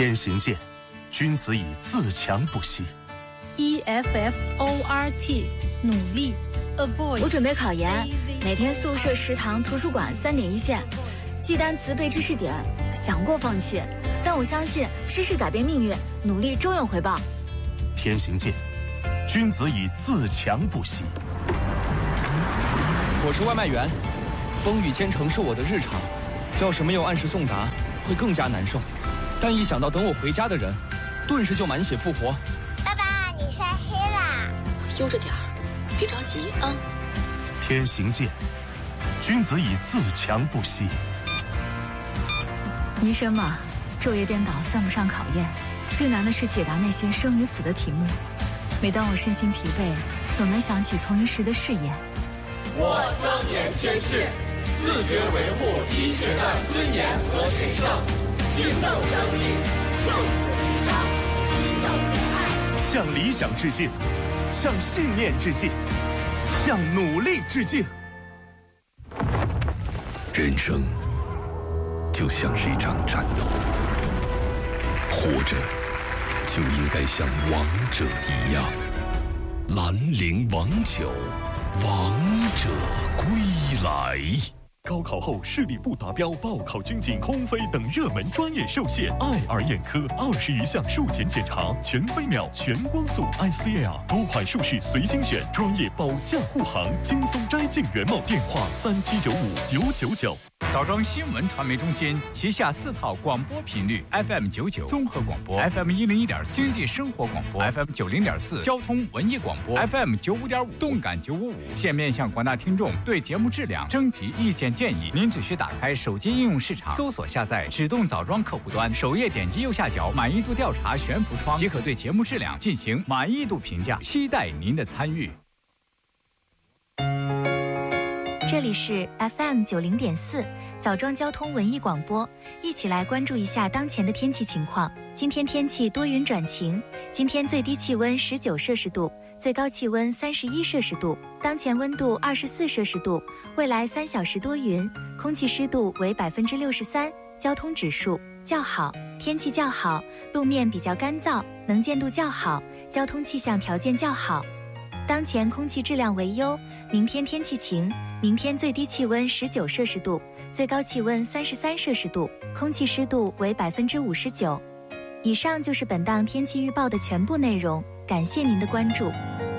天行健，君子以自强不息。 EFFORT 努力 Avoid。 我准备考研，每天宿舍、食堂、图书馆3点一线，记单词、背知识点，想过放弃，但我相信知识改变命运，努力终有回报。 天行健，君子以自强不息。 我是外卖员，风雨兼程是我的日常，要是没有按时送达，会更加难受。但一想到等我回家的人，顿时就满血复活。 爸爸，你晒黑了， 悠着点儿，别着急啊。 天行健，君子以自强不息。 医生嘛，昼夜颠倒算不上考验，最难的是解答那些生与死的题目。每当我身心疲惫，总能想起从医时的誓言。 我张言宣誓，自觉维护医学的尊严和神圣，敬赠生命，生死弥彰，以等无爱。 向理想致敬，向信念致敬，向努力致敬。 人生就像是一场战斗，活着就应该像王者一样。兰陵王酒，王者归来。 高考后视力不达标，报考军警、空飞等热门专业受限。爱尔眼科20余项术前检查，全飞秒、全光速 ICL， 多款术式随心选，专业保驾护航，轻松摘镜原貌。电话37959999。 枣庄新闻传媒中心旗下4套广播频率 ：FM99 综合广播、FM101.4经济生活广播、FM90.4交通文艺广播、FM95.5动感955。现面向广大听众对节目质量征集意见建议。您只需打开手机应用市场，搜索下载指动枣庄客户端，首页点击右下角满意度调查悬浮窗，即可对节目质量进行满意度评价。期待您的参与。 这里是 FM90.4枣庄交通文艺广播，一起来关注一下当前的天气情况。今天天气多云转晴，今天最低气温19摄氏度，最高气温31摄氏度，当前温度24摄氏度。未来3小时多云，空气湿度为63%，交通指数较好，天气较好，路面比较干燥，能见度较好，交通气象条件较好。当前空气质量为优，明天天气晴，明天最低气温19摄氏度，最高气温33摄氏度，空气湿度为59%。以上就是本档天气预报的全部内容，感谢您的关注。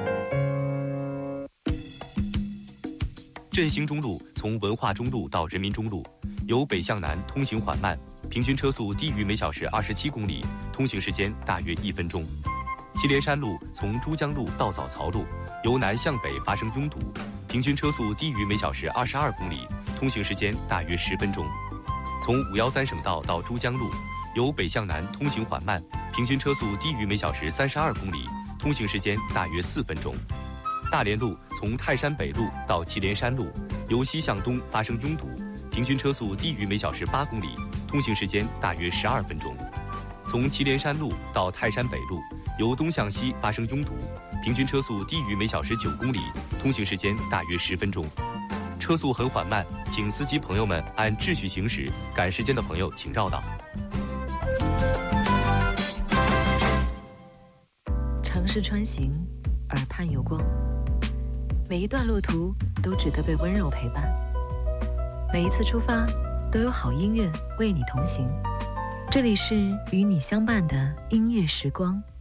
振兴中路从文化中路到人民中路，由北向南通行缓慢，平均车速低于每小时27公里，通行时间大约1分钟。祁连山路从珠江路到早曹路，由南向北发生拥堵，平均车速低于每小时22公里，通行时间大约10分钟。从513省道到珠江路，由北向南通行缓慢，平均车速低于每小时32公里，通行时间大约4分钟。大连路从泰山北路到祁连山路，由西向东发生拥堵，平均车速低于每小时8公里，通行时间大约12分钟。从祁连山路到泰山北路，由东向西发生拥堵，平均车速低于每小时9公里，通行时间大约10分钟。车速很缓慢，请司机朋友们按秩序行驶，赶时间的朋友请绕道。 城市穿行，耳畔有光，每一段路途都值得被温柔陪伴，每一次出发都有好音乐为你同行。这里是与你相伴的音乐时光。